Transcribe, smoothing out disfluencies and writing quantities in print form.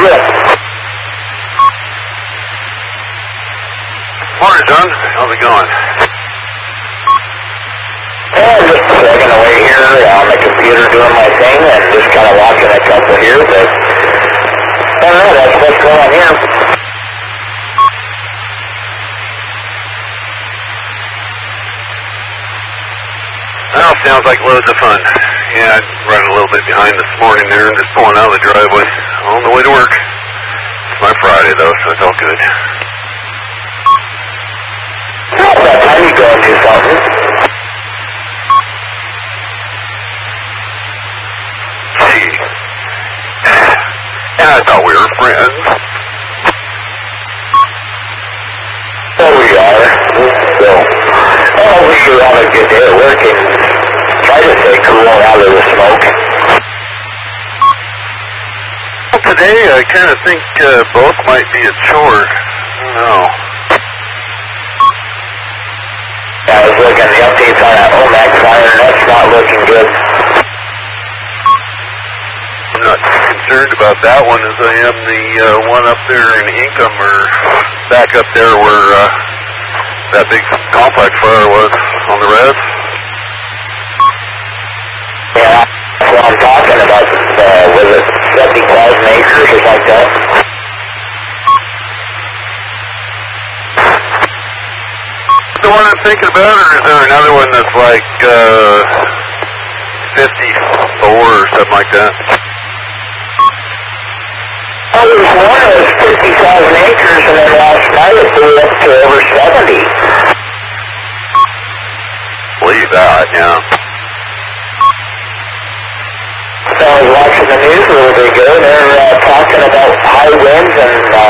you? Morning, John. How's it going? Yeah, just plugging away here on the computer doing my thing and just kind of watching a couple here, but I don't know, that's what's going on here. Well, sounds like loads of fun. Yeah, I'm running a little bit behind this morning there and just pulling out of the driveway on the way to work. It's my Friday, though, so it's all good. Well, that time you go and do something. Gee. Yeah, I thought we were friends. So we are. So, we should have a good day at work and try to stay cool out of the smoke. Well, today I kind of think both might be a chore. I don't know. I was looking at the updates on that OMAC fire, and that's not looking good. I'm not concerned about that one as I am the one up there in Income or back up there where that big complex fire was on the res. Yeah, that's what I'm talking about. Was it 70,000 acres or something like that? The one I'm thinking about, or is there another one that's like 54 or something like that? Oh, there was one that was 50,000 acres, and then last night it blew up to over 70. Believe that, yeah. So I was watching the news a little bit ago, and they're talking about high winds and